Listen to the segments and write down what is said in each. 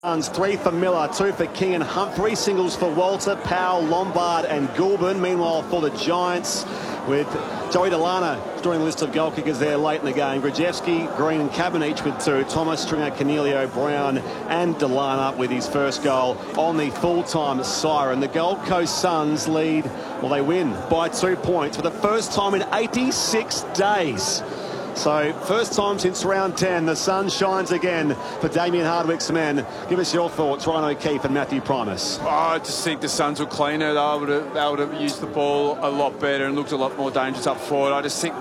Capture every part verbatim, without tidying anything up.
Three for Miller, two for King and Humphrey. Singles for Walter, Powell, Lombard and Goulburn. Meanwhile, for the Giants, with Joey Delana joining the list of goal kickers there late in the game. Grajewski, Green and Cabin each with two. Thomas, Stringer, Cornelio, Brown and Delana with his first goal on the full-time siren. The Gold Coast Suns lead, well, they win by two points for the first time in eighty-six days. So, first time since round ten, the sun shines again for Damien Hardwick's men. Give us your thoughts, Ryan O'Keefe and Matthew Primus. Oh, I just think the Suns were cleaner. They were able to, able to use the ball a lot better and looked a lot more dangerous up forward. I just think,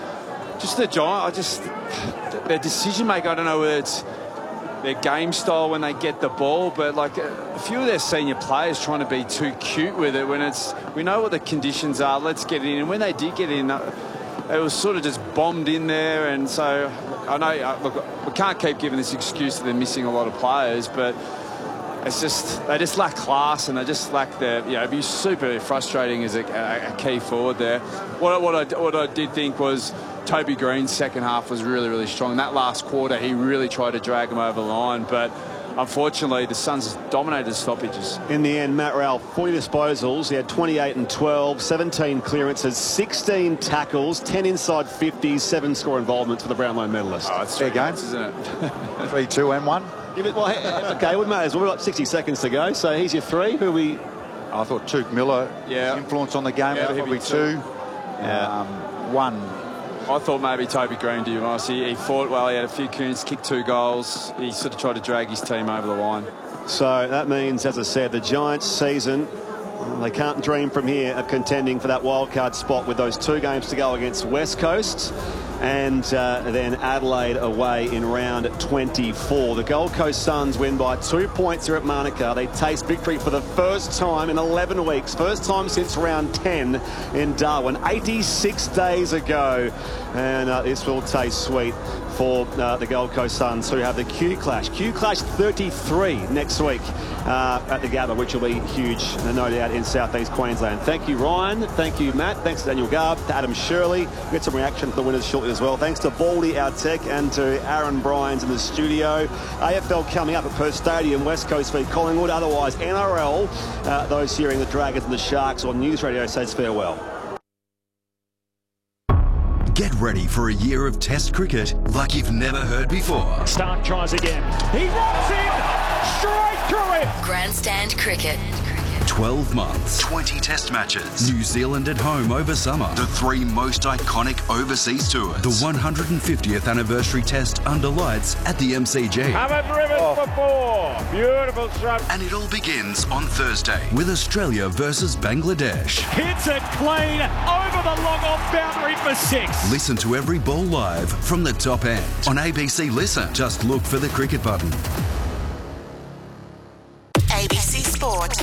just the Giants, I just, their decision making, I don't know whether it's their game style when they get the ball, but like a few of their senior players trying to be too cute with it when it's, we know what the conditions are, let's get it in. And when they did get in, it was sort of just bombed in there, and so I know, look, we can't keep giving this excuse that they're missing a lot of players, but it's just, they just lack class and they just lack their, you know, it'd be super frustrating as a, a key forward there. What, what, I, what I did think was Toby Green's second half was really, really strong. In that last quarter, he really tried to drag him over the line, but unfortunately, the Suns dominated stoppages. In the end, Matt Rowell, forty disposals. He had twenty-eight and twelve, seventeen clearances, sixteen tackles, ten inside fifties, seven score involvements for the Brownlow medalist. Oh, it's fair games, isn't it? three, two, and one. Give it, well, okay, we may as well. We've got sixty seconds to go. So here's your three. Who we? I thought Tuke Miller, yeah. influence on the game, yeah, probably two. Yeah. Um, one. I thought maybe Toby Green, to be honest. He, he fought well, he had a few coons, kicked two goals. He sort of tried to drag his team over the line. So that means, as I said, the Giants season, they can't dream from here of contending for that wildcard spot with those two games to go against West Coast and uh, then Adelaide away in round twenty-four. The Gold Coast Suns win by two points here at Manuka. They taste victory for the first time in eleven weeks. First time since round ten in Darwin, eighty-six days ago. And uh, this will taste sweet for uh, the Gold Coast Suns, who have the Q Clash. Q Clash thirty-three next week uh, at the Gabba, which will be huge, no doubt, in southeast Queensland. Thank you, Ryan. Thank you, Matt. Thanks to Daniel Garb, to Adam Shirley. We'll get some reaction to the winners shortly as well. Thanks to Baldy, our tech, and to Aaron Bryans in the studio. A F L coming up at Perth Stadium, West Coast v Collingwood. Otherwise, N R L, uh, those hearing the Dragons and the Sharks on News Radio says farewell. Get ready for a year of Test cricket like you've never heard before. Stark tries again. He runs in straight through it. Grandstand cricket. twelve months, twenty Test matches, New Zealand at home over summer, the three most iconic overseas tours, the one hundred fiftieth anniversary Test under lights at the M C G. Hammond Rivers oh. for four. Beautiful shot. And it all begins on Thursday with Australia versus Bangladesh. Hits it clean over the long-off boundary for six. Listen to every ball live from the top end on A B C Listen. Just look for the cricket button. A B C Sport.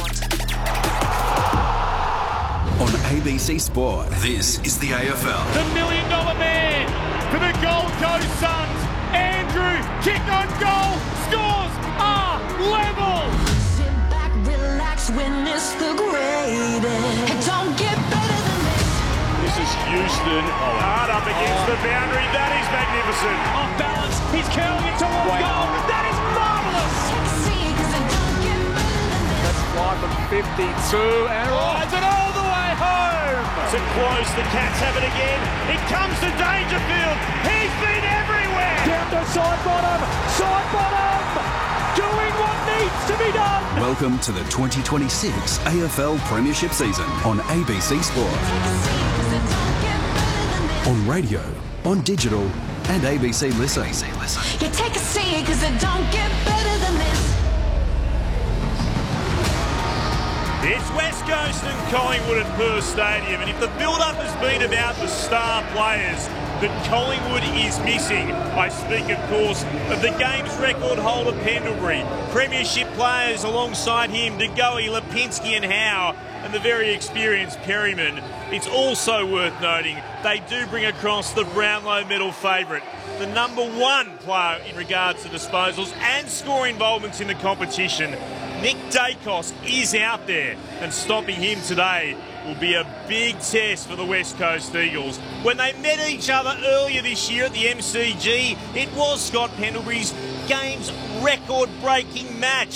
On A B C Sport, this is the A F L. The million dollar man for the Gold Coast Suns. Andrew, kick on goal, scores are level. Sit back, relax, witness the greatest. It don't get better than this. This is Houston, hard up against the boundary. That is magnificent. Off balance, he's curling it towards wow. goal. That is marvellous. See, 'cause it don't get better than this. That's fly from fifty-two and rides it all the way home. To close, the Cats have it again. It comes to Dangerfield. He's been everywhere. Down to side bottom, side bottom. Doing what needs to be done. Welcome to the twenty twenty-six A F L Premiership season on A B C Sport. On radio, on digital, and A B C Listen. You take a seat, 'cause it don't get better than this. It's West Coast and Collingwood at Perth Stadium, and if the build-up has been about the star players that Collingwood is missing, I speak, of course, of the game's record holder Pendlebury, premiership players alongside him, De Goey, Lipinski and Howe, and the very experienced Perryman. It's also worth noting they do bring across the Brownlow medal favourite, the number one player in regards to disposals and score involvements in the competition. Nick Dacos is out there, and stopping him today will be a big test for the West Coast Eagles. When they met each other earlier this year at the M C G, it was Scott Pendlebury's game's record-breaking match.